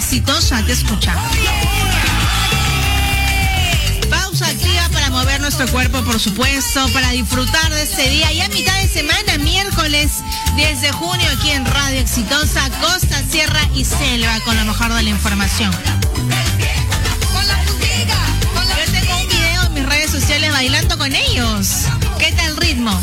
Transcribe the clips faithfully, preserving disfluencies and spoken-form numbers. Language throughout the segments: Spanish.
Exitosa, te escuchamos. Pausa activa para mover nuestro cuerpo, por supuesto, para disfrutar de este día. Ya mitad de semana, miércoles diez de junio, aquí en Radio Exitosa, Costa, Sierra y Selva, con lo mejor de la información. Yo tengo un video en mis redes sociales bailando con ellos. ¿Qué tal el ritmo?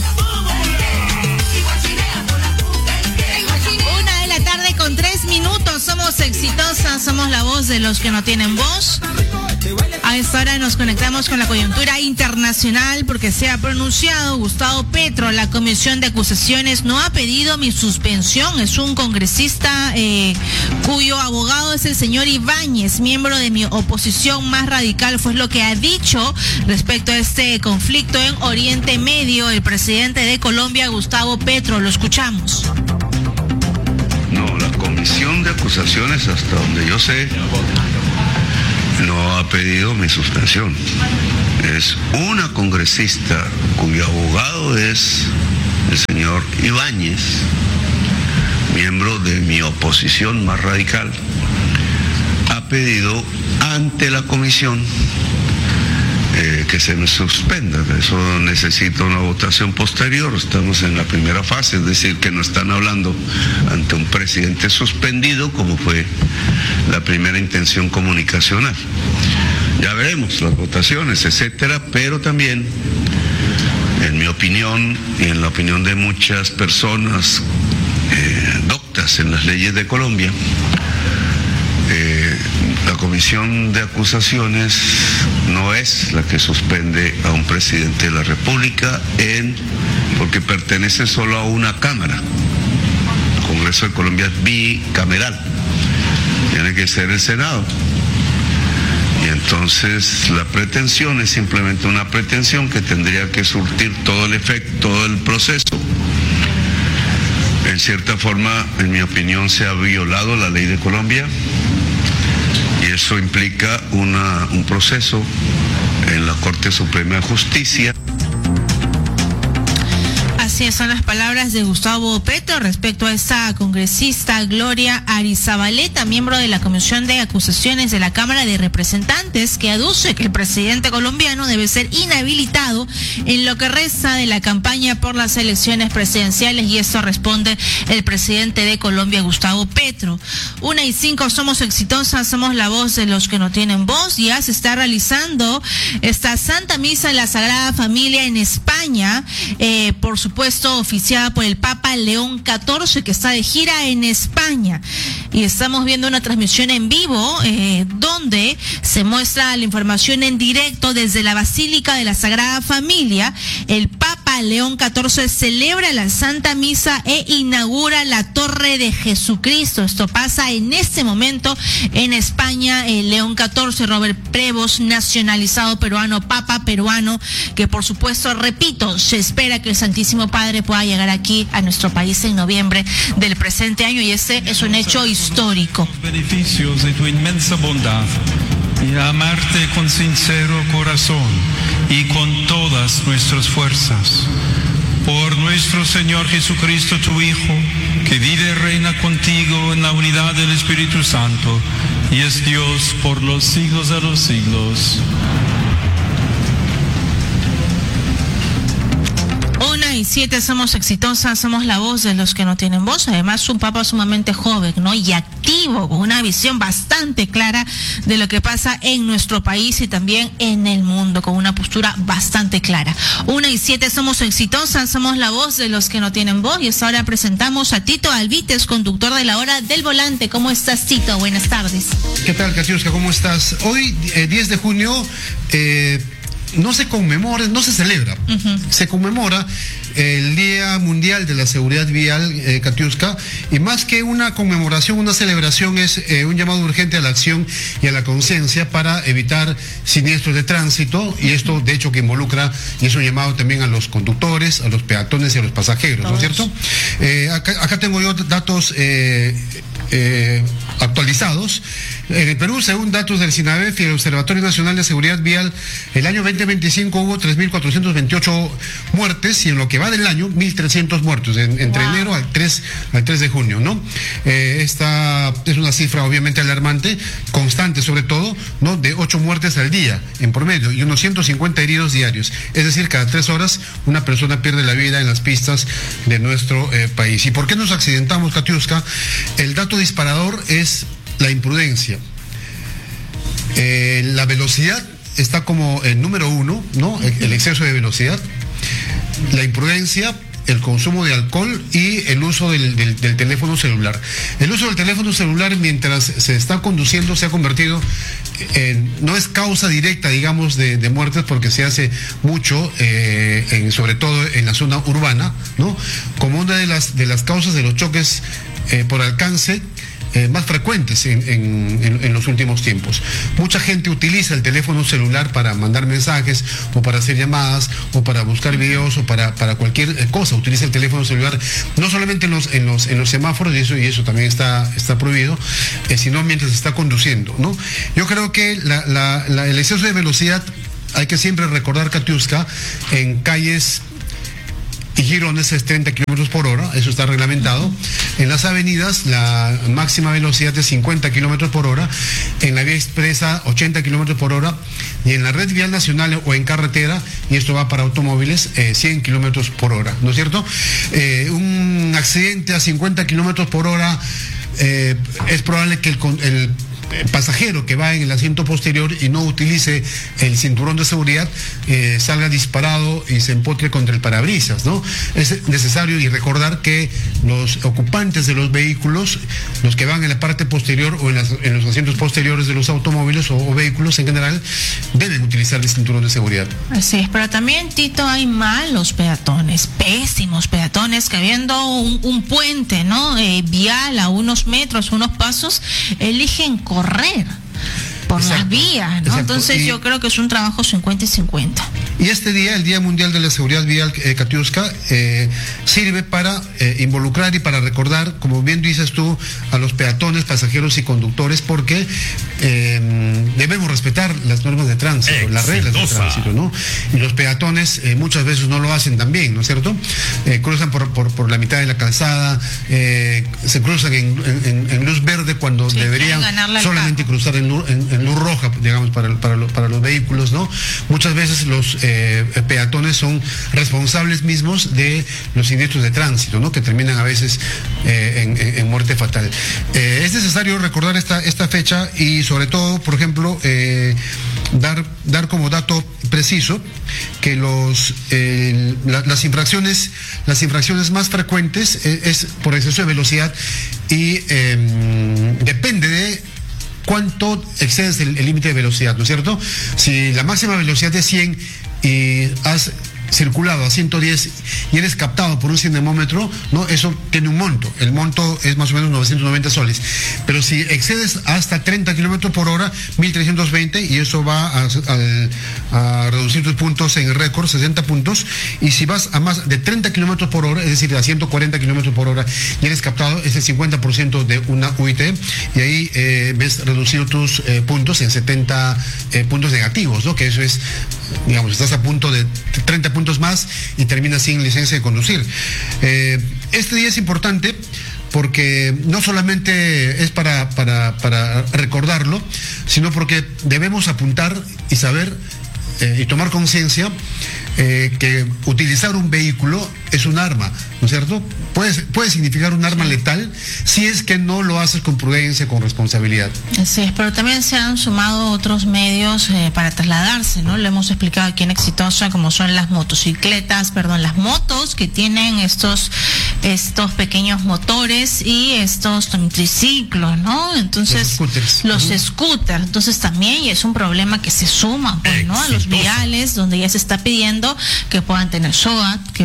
Una de la tarde con tres minutos. Somos Exitosas, somos la voz de los que no tienen voz. A esta hora nos conectamos con la coyuntura internacional porque se ha pronunciado Gustavo Petro. La Comisión de Acusaciones no ha pedido mi suspensión. Es un congresista eh, cuyo abogado es el señor Ibáñez, miembro de mi oposición más radical. Fue lo que ha dicho respecto a este conflicto en Oriente Medio el presidente de Colombia, Gustavo Petro. Lo escuchamos. No, la Comisión de Acusaciones, hasta donde yo sé, no ha pedido mi suspensión. Es una congresista cuyo abogado es el señor Ibáñez, miembro de mi oposición más radical, ha pedido ante la comisión eh, que se me suspenda. Eso necesita una votación posterior. Estamos en la primera fase, es decir, que no están hablando ante un presidente suspendido como fue la primera intención comunicacional. Ya veremos las votaciones, etcétera, pero también, en mi opinión y en la opinión de muchas personas eh, doctas en las leyes de Colombia, eh, la Comisión de Acusaciones no es la que suspende a un presidente de la República en porque pertenece solo a una cámara. El Congreso de Colombia es bicameral. Tiene que ser el Senado. Y entonces la pretensión es simplemente una pretensión que tendría que surtir todo el efecto, todo el proceso. En cierta forma, en mi opinión, se ha violado la ley de Colombia y eso implica una, un proceso en la Corte Suprema de Justicia. Así son las palabras de Gustavo Petro respecto a esta congresista Gloria Arizabaleta, miembro de la Comisión de Acusaciones de la Cámara de Representantes, que aduce que el presidente colombiano debe ser inhabilitado en lo que resta de la campaña por las elecciones presidenciales, y esto responde el presidente de Colombia, Gustavo Petro. Una y cinco, somos Exitosas, somos la voz de los que no tienen voz. Ya se está realizando esta Santa Misa en la Sagrada Familia en España, eh, por supuesto oficiada por el Papa León catorce, que está de gira en España, y estamos viendo una transmisión en vivo eh, donde se muestra la información en directo desde la Basílica de la Sagrada Familia. El Papa León catorce celebra la Santa Misa e inaugura la Torre de Jesucristo. Esto pasa en este momento en España. El León catorce, Robert Prevost, nacionalizado peruano, Papa peruano, que por supuesto, repito, se espera que el Santísimo Padre pueda llegar aquí a nuestro país en noviembre del presente año, y este es un hecho histórico. Beneficios de tu inmensa bondad y amarte con sincero corazón y con todas nuestras fuerzas. Por nuestro Señor Jesucristo, tu Hijo, que vive y reina contigo en la unidad del Espíritu Santo y es Dios por los siglos de los siglos. Y siete, somos Exitosas, somos la voz de los que no tienen voz. Además, un papa sumamente joven, ¿no? Y activo, con una visión bastante clara de lo que pasa en nuestro país y también en el mundo, con una postura bastante clara. Una y siete, somos Exitosas, somos la voz de los que no tienen voz. Y hasta ahora presentamos a Tito Alvites, conductor de La Hora del Volante. ¿Cómo estás, Tito? Buenas tardes. ¿Qué tal, Katiuska? ¿Cómo estás? Hoy, eh, diez de junio, eh, no se conmemora, no se celebra, uh-huh. Se conmemora el Día Mundial de la Seguridad Vial, eh, Katiuska, y más que una conmemoración, una celebración, es eh, un llamado urgente a la acción y a la conciencia para evitar siniestros de tránsito, y esto de hecho que involucra, y es un llamado también a los conductores, a los peatones y a los pasajeros, ¿no es cierto? Eh, acá, acá tengo yo datos eh, eh, actualizados. En el Perú, según datos del SINAVEF y el Observatorio Nacional de Seguridad Vial, el año veinte veinticinco hubo tres mil cuatrocientos veintiocho muertes y en lo que va del año, mil trescientos muertos, en, entre wow. enero al tres, al tres de junio, ¿no? Eh, esta es una cifra obviamente alarmante, constante sobre todo, ¿no? De ocho muertes al día en promedio y unos ciento cincuenta heridos diarios. Es decir, cada tres horas una persona pierde la vida en las pistas de nuestro eh, país. ¿Y por qué nos accidentamos, Katiuska? El dato disparador es la imprudencia. Eh, la velocidad está como el número uno, ¿no? El, el exceso de velocidad, la imprudencia, el consumo de alcohol y el uso del, del, del teléfono celular. El uso del teléfono celular mientras se está conduciendo se ha convertido en, no es causa directa, digamos, de, de muertes, porque se hace mucho, eh, en, sobre todo en la zona urbana, ¿no? Como una de las, de las causas de los choques eh, por alcance Eh, más frecuentes en, en, en, en los últimos tiempos. Mucha gente utiliza el teléfono celular para mandar mensajes o para hacer llamadas o para buscar videos o para, para cualquier cosa. Utiliza el teléfono celular no solamente en los, en los, en los semáforos, y eso, y eso también está, está prohibido, eh, sino mientras está conduciendo, ¿no? Yo creo que la, la, la, el exceso de velocidad hay que siempre recordar, Katiuska, en calles y girones es treinta kilómetros por hora, eso está reglamentado. En las avenidas la máxima velocidad es cincuenta kilómetros por hora, en la vía expresa ochenta kilómetros por hora y en la red vial nacional o en carretera, y esto va para automóviles, eh, cien kilómetros por hora, ¿no es cierto? Eh, un accidente a cincuenta kilómetros por hora, eh, es probable que el, el pasajero que va en el asiento posterior y no utilice el cinturón de seguridad eh, salga disparado y se empotre contra el parabrisas, ¿no? Es necesario y recordar que los ocupantes de los vehículos, los que van en la parte posterior o en, las, en los asientos posteriores de los automóviles o, o vehículos en general, deben utilizar el cinturón de seguridad. Así es, pero también, Tito, hay malos peatones, pésimos peatones, que habiendo un, un puente, ¿no? Eh, vial a unos metros, unos pasos, eligen correr por exacto, las vías, ¿no? Exacto. Entonces y, yo creo que es un trabajo cincuenta y cincuenta. Y este día, el Día Mundial de la Seguridad Vial, eh, Katiuska, eh, sirve para eh, involucrar y para recordar, como bien dices tú, a los peatones, pasajeros y conductores, porque eh, debemos respetar las normas de tránsito, Exitosa. las reglas de tránsito, ¿no? Y los peatones eh, muchas veces no lo hacen tan bien, ¿no es cierto? Eh, cruzan por, por, por la mitad de la calzada, eh, se cruzan en, en, en luz verde cuando sí, deberían solamente cruzar en luz, en, en luz roja, digamos, para, para, para los vehículos, ¿no? Muchas veces los eh, peatones son responsables mismos de los siniestros de tránsito, ¿no? Que terminan a veces eh, en, en, en muerte fatal. Eh, es necesario recordar esta, esta fecha y sobre todo, por ejemplo, eh, dar, dar como dato preciso que los eh, la, las infracciones las infracciones más frecuentes eh, es por exceso de velocidad y eh, depende de cuánto excedes el límite de velocidad, ¿no es cierto? Si la máxima velocidad es cien y has circulado a ciento diez y eres captado por un cinemómetro, ¿no? Eso tiene un monto. El monto es más o menos novecientos noventa soles. Pero si excedes hasta treinta kilómetros por hora, mil trescientos veinte, y eso va a, a, a reducir tus puntos en récord, sesenta puntos. Y si vas a más de treinta kilómetros por hora, es decir, a ciento cuarenta kilómetros por hora, y eres captado, es el cincuenta por ciento de una U I T, y ahí eh, ves reducido tus eh, puntos en setenta eh, puntos negativos, ¿no? Que eso es, digamos, estás a punto de treinta puntos más y terminas sin licencia de conducir. Eh, este día es importante porque no solamente es para, para, para recordarlo, sino porque debemos apuntar y saber eh, y tomar conciencia eh, que utilizar un vehículo es un arma, ¿no es cierto? Puede, puede significar un arma letal si es que no lo haces con prudencia, con responsabilidad. Así es, pero también se han sumado otros medios eh, para trasladarse, ¿no? Lo hemos explicado aquí en Exitosa, como son las motocicletas, perdón, las motos que tienen estos estos pequeños motores y estos triciclos, ¿no? Entonces, los scooters. Los uh-huh. scooters, entonces también y es un problema que se suma, pues, ¿no? A los viales, donde ya se está pidiendo que puedan tener S O A T, que uh-huh. puedan tener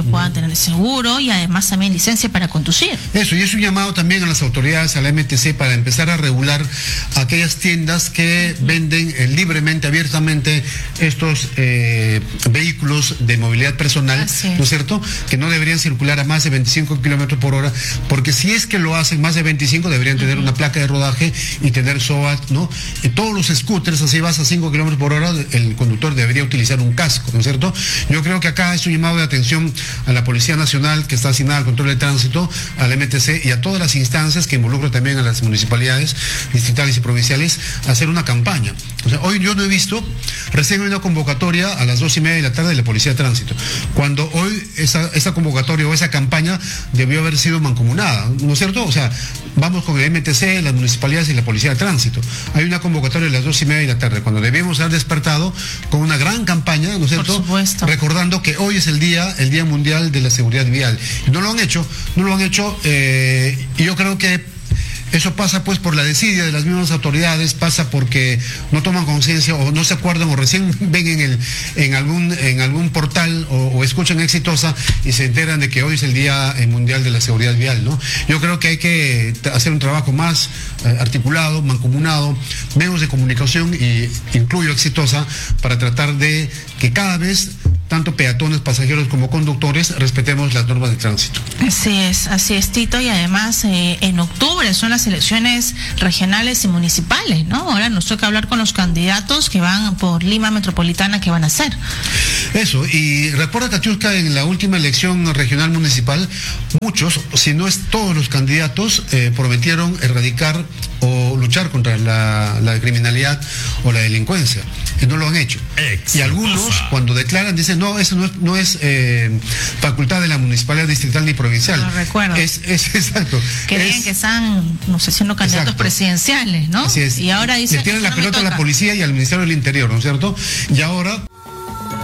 de seguro y además también licencia para conducir. Eso, y es un llamado también a las autoridades, a la M T C, para empezar a regular aquellas tiendas que venden eh, libremente, abiertamente estos eh, vehículos de movilidad personal, ¿no es cierto?, que no deberían circular a más de veinticinco kilómetros por hora, porque si es que lo hacen más de veinticinco, deberían tener uh-huh. una placa de rodaje y tener S O A T, ¿no? En todos los scooters, así vas a cinco kilómetros por hora, el conductor debería utilizar un casco, ¿no es cierto? Yo creo que acá es un llamado de atención a la Policía Nacional, que está asignada al control de tránsito, a la M T C y a todas las instancias que involucran también a las municipalidades distritales y provinciales, a hacer una campaña. O sea, hoy yo no he visto, recién hay una convocatoria a las dos y media de la tarde de la Policía de Tránsito, cuando hoy esa, esa convocatoria o esa campaña debió haber sido mancomunada, ¿no es cierto? O sea, vamos con el M T C, las municipalidades y la Policía de Tránsito. Hay una convocatoria a las dos y media de la tarde, cuando debemos haber despertado con una gran campaña, ¿no es cierto?, por supuesto, recordando que hoy es el día, el Día Mundial de la Seguridad Vial. Y no lo han hecho, no lo han hecho, eh, y yo creo que eso pasa pues por la desidia de las mismas autoridades, pasa porque no toman conciencia o no se acuerdan o recién ven en el en algún en algún portal o, o escuchan Exitosa y se enteran de que hoy es el Día Mundial de la Seguridad Vial, ¿no? Yo creo que hay que hacer un trabajo más eh, articulado, mancomunado, medios de comunicación, y incluyo Exitosa, para tratar de que cada vez tanto peatones, pasajeros como conductores respetemos las normas de tránsito. Así es, así es, Tito, y además eh, en octubre son las elecciones regionales y municipales, ¿no? Ahora nos toca hablar con los candidatos que van por Lima Metropolitana, que van a hacer. Eso, y recuerda, Katiuska, en la última elección regional municipal, muchos, si no es todos los candidatos, eh, prometieron erradicar o luchar contra la, la criminalidad o la delincuencia, y no lo han hecho. Exitosa. Y algunos, cuando declaran, dicen, no, eso no es, no es eh, facultad de la municipalidad distrital ni provincial. No recuerdo. Es, es exacto. Creían es, que están, no sé, siendo candidatos exacto. presidenciales, ¿no? Así es. Y ahora dicen, le tienen la no pelota a la policía y al Ministerio del Interior, ¿no es cierto? Y ahora